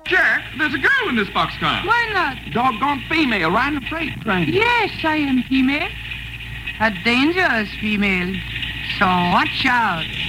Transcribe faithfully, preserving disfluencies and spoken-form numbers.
Jack, there's a girl in this boxcar. Why not? Doggone female riding a freight train. Yes, I am female. A dangerous female. So watch out.